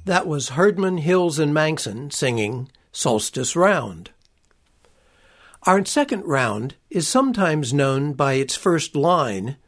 That was Herdman, Hills, and Manson singing Solstice Round. Our second round is sometimes known by its first line,